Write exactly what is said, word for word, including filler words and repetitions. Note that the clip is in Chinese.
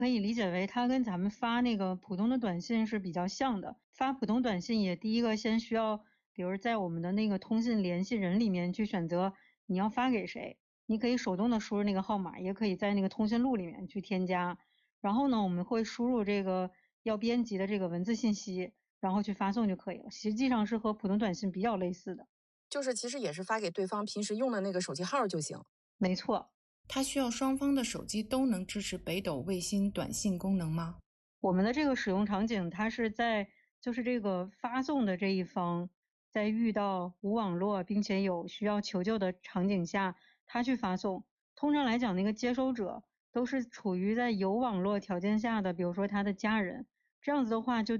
可以理解为它跟咱们发那个普通的短信是比较像的。发普通短信也第一个先需要，比如在我们的那个通信联系人里面去选择你要发给谁，你可以手动的输入那个号码，也可以在那个通讯录里面去添加。然后呢，我们会输入这个要编辑的这个文字信息，然后去发送就可以了。实际上是和普通短信比较类似的。 就是其实也是发给对方平时用的那个手机号就行。 没错。 它需要双方的手机都能支持北斗卫星短信功能吗？ 我们的这个使用场景，它是在就是这个发送的这一方，在遇到无网络并且有需要求救的场景下，他去发送。通常来讲，那个接收者都是处于在有网络条件下的，比如说他的家人，这样子的话就